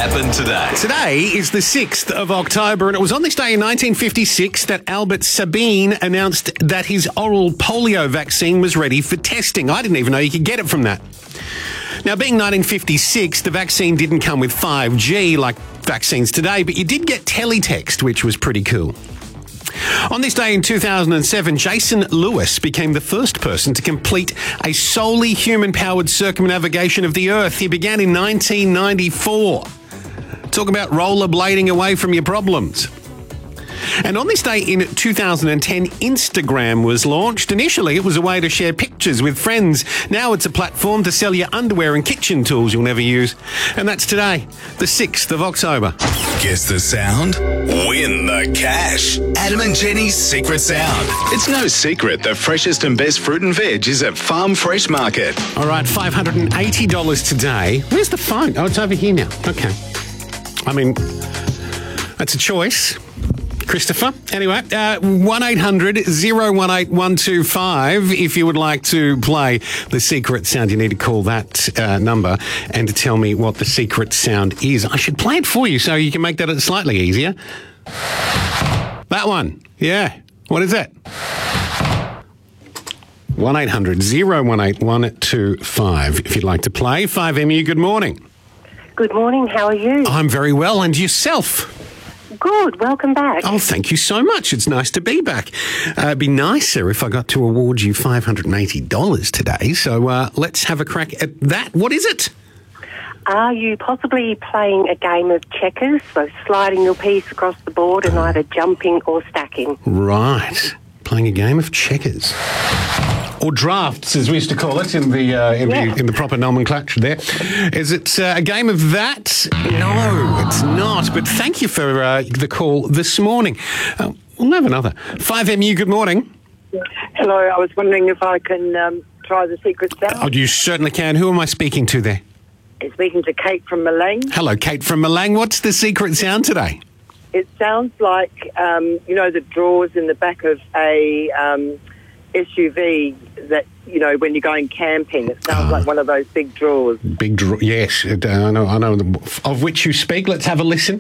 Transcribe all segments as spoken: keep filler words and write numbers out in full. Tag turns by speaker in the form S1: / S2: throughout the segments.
S1: happened today?
S2: Today is the sixth of October, and it was on this day in nineteen fifty-six that Albert Sabin announced that his oral polio vaccine was ready for testing. I didn't even know you could get it from that. Now, being nineteen fifty-six, the vaccine didn't come with five G like vaccines today, but you did get teletext, which was pretty cool. On this day in two thousand seven, Jason Lewis became the first person to complete a solely human-powered circumnavigation of the Earth. He began in nineteen ninety-four. Talk about rollerblading away from your problems. And on this day in two thousand ten, Instagram was launched. Initially, it was a way to share pictures with friends. Now it's a platform to sell your underwear and kitchen tools you'll never use. And that's today, the sixth of October.
S1: Guess the sound? Win the cash. Adam and Jenny's Secret Sound. It's no secret the freshest and best fruit and veg is at Farm Fresh Market.
S2: All right, five hundred eighty dollars today. Where's the phone? Oh, it's over here now. Okay. I mean, that's a choice. Christopher. Anyway, uh, one eight hundred oh one eight one two five if you would like to play the secret sound. You need to call that uh, number and to tell me what the secret sound is. I should play it for you so you can make that slightly easier. That one. Yeah. What is it? one eight hundred oh one eight one two five if you'd like to play. five M U, good morning.
S3: Good morning, how are you?
S2: I'm very well, and yourself?
S3: Good, welcome back.
S2: Oh, thank you so much. It's nice to be back. Uh, it'd be nicer if I got to award you five hundred eighty dollars today. So uh, let's have a crack at that. What is it?
S3: Are you possibly playing a game of checkers, so sliding your piece across the board and either jumping or stacking?
S2: Right. Playing a game of checkers. Or drafts, as we used to call it in the uh, in,
S3: Yeah.
S2: the, in the proper nomenclature there. Is it uh, a game of that? No, it's not. But thank you for uh, the call this morning. Uh, we'll have another. five M U, good morning.
S4: Hello, I was wondering if I can um, try the secret sound.
S2: Oh, you certainly can. Who am I speaking to there?
S4: It's speaking to Kate from Malang.
S2: Hello, Kate from Malang. What's the secret sound today?
S4: It sounds like, um, you know, the drawers in the back of a um, S U V that, you know, when you're going camping. It sounds like one of those big drawers.
S2: Big draw. Yes, uh, I know. I know the, of which you speak. Let's have a listen.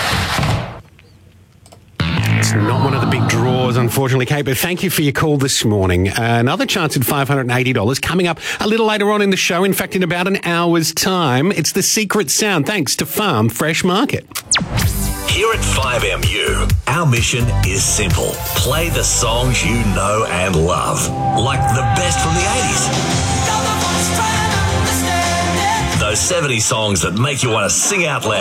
S2: It's not one of the big draws, unfortunately, Kate, but thank you for your call this morning. Uh, another chance at five hundred eighty dollars coming up a little later on in the show. In fact, in about an hour's time. It's the secret sound, thanks to Farm Fresh Market.
S1: Here at five M U, our mission is simple. Play the songs you know and love, like the best from the eighties. Those seventies songs that make you want to sing out loud.